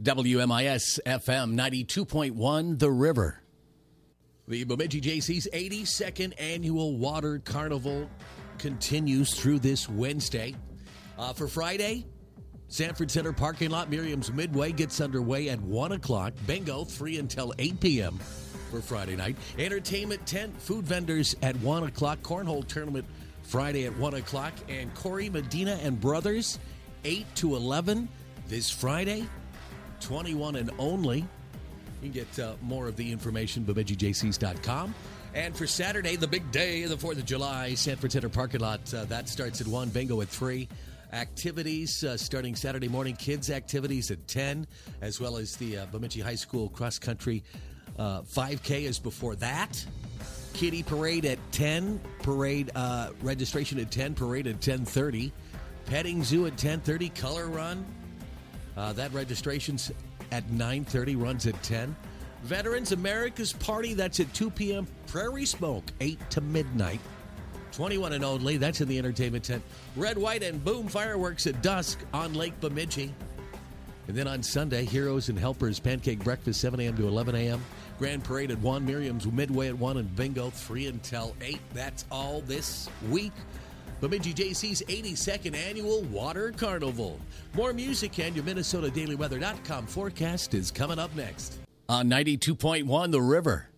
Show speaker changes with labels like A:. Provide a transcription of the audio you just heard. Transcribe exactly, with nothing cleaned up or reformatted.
A: W M I S F M ninety-two point one, The River. The Bemidji J C's eighty-second Annual Water Carnival continues through this Wednesday. Uh, for Friday, Sanford Center parking lot, Miriam's Midway gets underway at one o'clock. Bingo, three until eight p.m. for Friday night. Entertainment tent, food vendors at one o'clock. Cornhole tournament Friday at one o'clock. And Corey Medina and Brothers, eight to eleven this Friday. twenty-one and only. You can get uh, more of the information, Bemidji J Cs dot com. And for Saturday, the big day of the fourth of July, Sanford Center parking lot, uh, that starts at one, bingo at three. Activities uh, starting Saturday morning, kids' activities at ten, as well as the uh, Bemidji High School cross-country uh, five K is before that. Kiddie parade at ten, parade uh, registration at ten, parade at ten thirty. Petting zoo at ten thirty, color run. Uh, that registration's at nine thirty, runs at ten. Veterans America's Party, that's at two p.m. Prairie Smoke, eight to midnight. twenty-one and only, that's in the entertainment tent. Red, White, and Boom fireworks at dusk on Lake Bemidji. And then on Sunday, Heroes and Helpers Pancake Breakfast, seven a.m. to eleven a.m. Grand Parade at one, Miriam's Midway at one, and Bingo, three until eight. That's all this week. Bemidji J C's eighty-second Annual Water Carnival. More music and your Minnesota Daily Weather dot com forecast is coming up next. On ninety-two point one, The River.